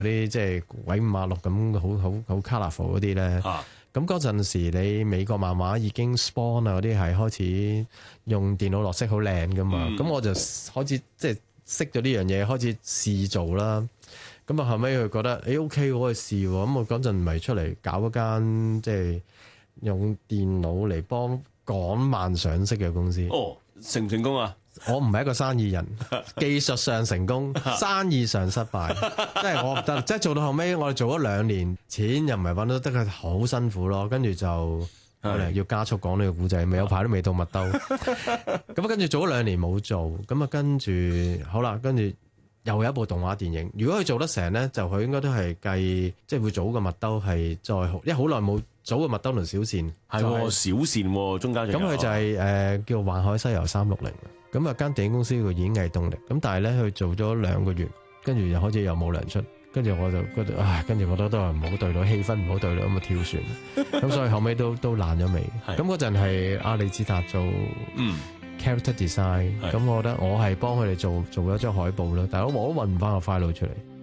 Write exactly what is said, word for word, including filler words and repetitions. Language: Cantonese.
啲即係鬼五馬六咁好好好 colourful 嗰啲咧。咁嗰陣時你美國漫畫已經 Spawn 啊嗰啲係開始用電腦落色好靚噶嘛，咁、嗯、我就開始即係識咗呢樣嘢，開始試做啦。咁啊後尾佢覺得誒、欸、OK 我可以試喎，咁我嗰陣咪出嚟搞一間即係用電腦嚟幫趕漫上色嘅公司。 哦，成唔成功啊？ 我唔係一個生意人，技術上成功，生意上失敗。即係我即係做到後尾，我哋做咗兩年，錢又唔係揾到，得佢好辛苦咯。跟住就要加速講呢個故仔，未有排都未到麥兜。咁跟住做咗兩年冇做，咁啊跟住好啦，跟住又有一部動畫電影。如果佢做得成咧，就佢應該都係計，即係會早過麥兜係再好，因為好耐冇早過麥兜同小倩。 係喎，小倩喎，中間仲有。 咁佢就係誒叫《幻海西遊三六零》。咁啊間電影公司叫演藝動力，咁但係咧佢做咗兩個月，跟住又開始又冇糧出，跟住我就覺得唉，跟住覺得都係唔好對到氣氛，唔好對到咁啊跳船，咁所以後尾都都爛咗尾。咁嗰陣係阿李子達做 character design，咁、嗯、我覺得我係幫佢哋做做咗張海報啦，但係我我都搵唔翻個 file 出嚟。